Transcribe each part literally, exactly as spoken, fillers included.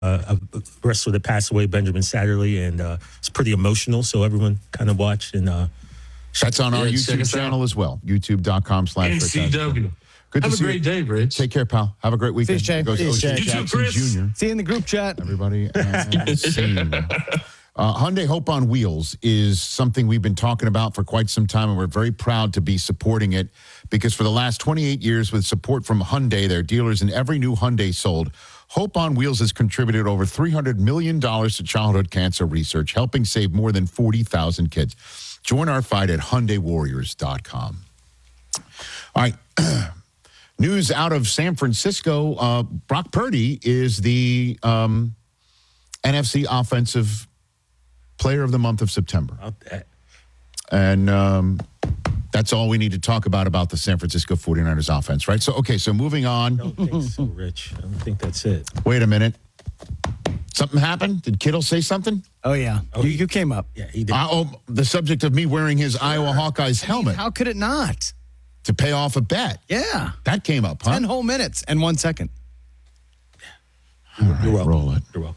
uh, a wrestler that passed away, Benjamin Satterley, and uh, it's pretty emotional. So everyone kind of watched and. Uh, That's on our Yeah, check YouTube us channel out. as well. YouTube.com slash N C W. Good to Have a see great you. day, Rich. Take care, pal. Have a great weekend. See you, Jay. Goes See you, O J Jay. You too, Jackson Chris. Junior See you in the group chat. Everybody, and scene. Uh, Hyundai Hope on Wheels is something we've been talking about for quite some time, and we're very proud to be supporting it because for the last twenty-eight years, with support from Hyundai, their dealers, and every new Hyundai sold, Hope on Wheels has contributed over three hundred million dollars to childhood cancer research, helping save more than forty thousand kids. Join our fight at Hyundai Warriors dot com. All right. News out of San Francisco. Uh, Brock Purdy is the um, N F C Offensive Player of the Month of September. about that. And um, that's all we need to talk about about the San Francisco forty-niners offense, right? So, okay, so moving I on. don't think so, Rich. I don't think that's it. Wait a minute. Something happened? Did Kittle say something? Oh, yeah. Oh, you, he- you came up. Yeah, he did. Uh, oh, the subject of me wearing his Iowa Hawkeyes helmet How could it not? to pay off a bet. Yeah. That came up, huh? ten whole minutes and one second. All right, You're welcome. roll it. You're welcome.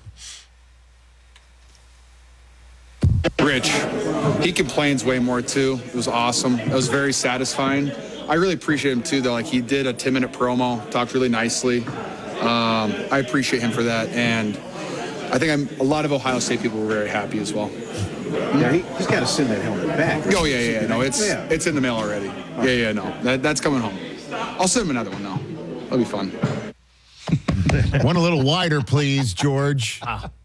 Rich, he complains way more too. It was awesome. It was very satisfying. I really appreciate him too, though. Like he did a ten minute promo, talked really nicely. Um, I appreciate him for that, and I think I'm, a lot of Ohio State people were very happy as well. Yeah, he, he's got to send that helmet back. Oh yeah, yeah, yeah. No, it's Yeah. it's in the mail already. Yeah, yeah, no, that, that's coming home. I'll send him another one though. That'll be fun. One a little wider, please, George.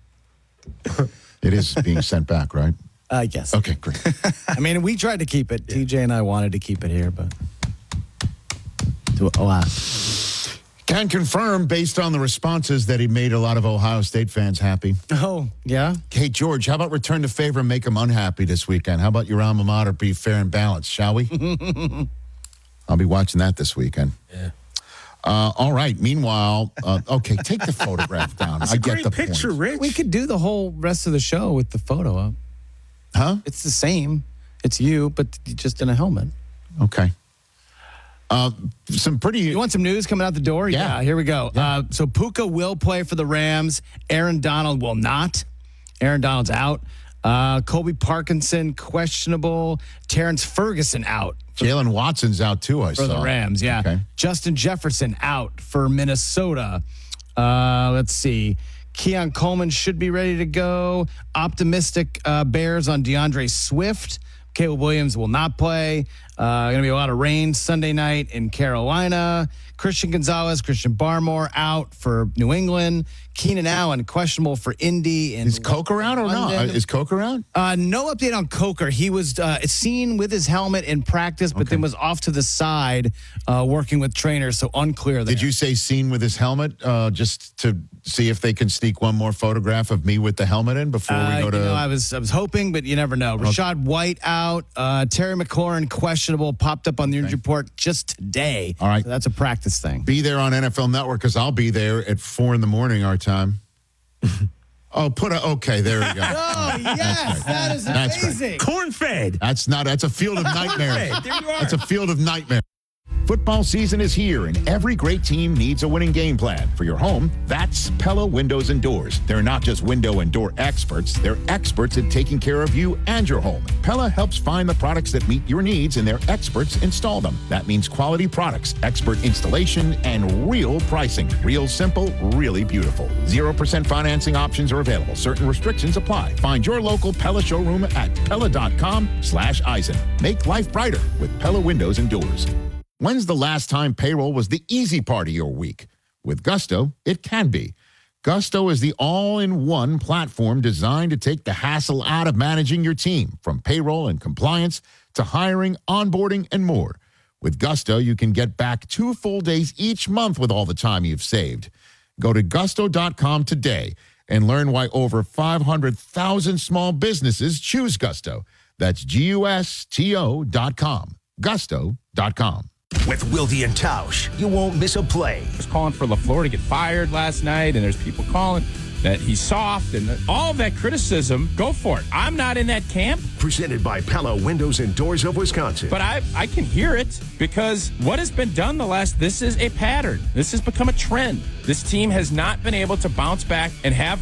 It is being sent back, right? Uh, yes. Okay, great. I mean, we tried to keep it. T J and I wanted to keep it here, but to, alas. Can confirm, based on the responses, that he made a lot of Ohio State fans happy. Oh, yeah? Hey, George, how about return the favor and make them unhappy this weekend? How about your alma mater be fair and balanced, shall we? I'll be watching that this weekend. Yeah. Uh, all right. Meanwhile, uh, okay, take the photograph down. I get Great the picture, point. Rich. We could do the whole rest of the show with the photo up. Huh? It's the same. It's you, but just in a helmet. Okay. Uh, some pretty. You want some news coming out the door? Yeah. here we go. Uh, so Puka will play for the Rams. Aaron Donald will not. Aaron Donald's out. Uh, Colby Parkinson, questionable. Terrence Ferguson out Jalen Watson's out too, I for saw. the Rams. Yeah. Okay. Justin Jefferson out for Minnesota. Uh, let's see. Keon Coleman should be ready to go. Optimistic uh, Bears on DeAndre Swift. Caleb Williams will not play. Uh, going to be a lot of rain Sunday night in Carolina. Christian Gonzalez, Christian Barmore out for New England. Keenan Allen questionable for Indy. And Is Coker out or not? London. Is Coker out? Uh, no update on Coker. He was uh, seen with his helmet in practice, but Okay. then was off to the side uh, working with trainers, so unclear there. Did you say seen with his helmet uh, just to see if they can sneak one more photograph of me with the helmet in before Uh, we go to... you know, I was I was hoping, but you never know. Rashad White out. Uh, Terry McLaurin questionable. Popped up on the injury report just today. All right. So that's a practice thing. Be there on N F L Network because I'll be there at four in the morning our time. Oh, put a... Okay, there we go. Oh, yes. That is That's right. amazing. Corn-fed. That's not... That's a field of nightmares. Corn-fed. There you are. That's a field of nightmares. Football season is here, and every great team needs a winning game plan. For your home, that's Pella Windows and Doors. They're not just window and door experts, they're experts at taking care of you and your home. Pella helps find the products that meet your needs, and their experts install them. That means quality products, expert installation, and real pricing. Real simple, really beautiful. zero percent financing options are available. Certain restrictions apply. Find your local Pella showroom at pella.com slash Eisen. Make life brighter with Pella Windows and Doors. When's the last time payroll was the easy part of your week? With Gusto, it can be. Gusto is the all-in-one platform designed to take the hassle out of managing your team, from payroll and compliance to hiring, onboarding, and more. With Gusto, you can get back two full days each month with all the time you've saved. Go to gusto dot com today and learn why over five hundred thousand small businesses choose Gusto. That's G U S T O dot com. gusto dot com. With Wilde and Tausch, you won't miss a play. was calling for LaFleur to get fired last night, and there's people calling. that he's soft, and all of that criticism, go for it. I'm not in that camp. Presented by Pella Windows and Doors of Wisconsin. But I, I can hear it because what has been done the last, this is a pattern. This has become a trend. This team has not been able to bounce back and have